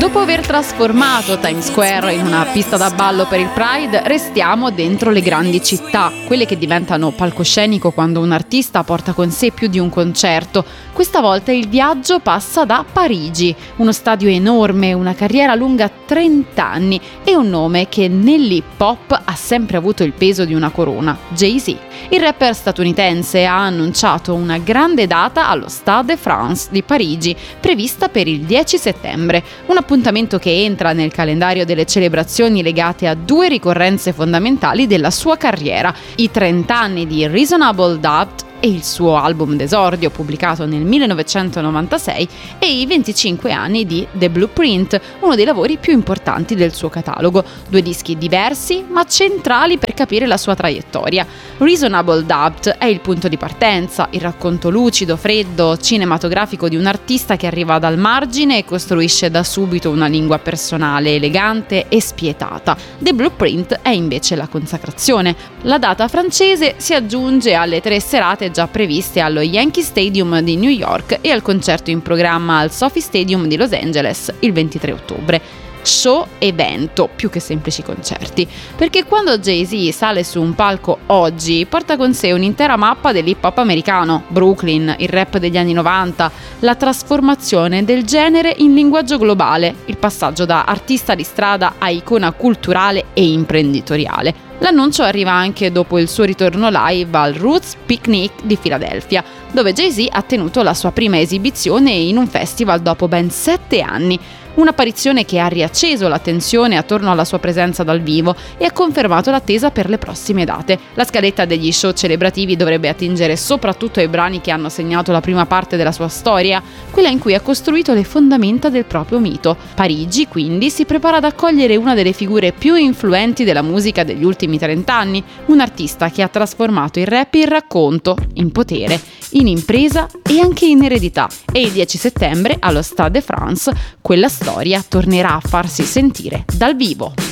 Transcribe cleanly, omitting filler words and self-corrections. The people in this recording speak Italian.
Dopo aver trasformato Times Square in una pista da ballo per il Pride, restiamo dentro le grandi città, quelle che diventano palcoscenico quando un artista porta con sé più di un concerto. Questa volta il viaggio passa da Parigi, uno stadio enorme, una carriera lunga 30 anni e un nome che nell'hip hop ha sempre avuto il peso di una corona, Jay-Z. Il rapper statunitense ha annunciato una grande data allo Stade de France di Parigi, prevista per il 10 settembre, un appuntamento che entra nel calendario delle celebrazioni legate a due ricorrenze fondamentali della sua carriera, i 30 anni di Reasonable Doubt e il suo album d'esordio pubblicato nel 1996 e i 25 anni di The Blueprint, uno dei lavori più importanti del suo catalogo, due dischi diversi ma centrali per capire la sua traiettoria. Reasonable Doubt è il punto di partenza, il racconto lucido, freddo, cinematografico di un artista che arriva dal margine e costruisce da subito una lingua personale, elegante e spietata. The Blueprint è invece la consacrazione. La data francese si aggiunge alle 3 serate già previste allo Yankee Stadium di New York e al concerto in programma al Sophie Stadium di Los Angeles il 23 ottobre. Show evento più che semplici concerti, perché quando Jay-Z sale su un palco oggi porta con sé un'intera mappa dell'hip hop americano, Brooklyn, il rap degli anni 90, la trasformazione del genere in linguaggio globale, il passaggio da artista di strada a icona culturale e imprenditoriale. L'annuncio arriva anche dopo il suo ritorno live al Roots Picnic di Filadelfia, dove Jay-Z ha tenuto la sua prima esibizione in un festival dopo ben 7 anni. Un'apparizione che ha riacceso l'attenzione attorno alla sua presenza dal vivo e ha confermato l'attesa per le prossime date. La scaletta degli show celebrativi dovrebbe attingere soprattutto ai brani che hanno segnato la prima parte della sua storia, quella in cui ha costruito le fondamenta del proprio mito. Parigi, quindi, si prepara ad accogliere una delle figure più influenti della musica degli ultimi 30 anni, un artista che ha trasformato il rap in racconto, in potere, in impresa e anche in eredità. E il 10 settembre, allo Stade de France, quella storia tornerà a farsi sentire dal vivo.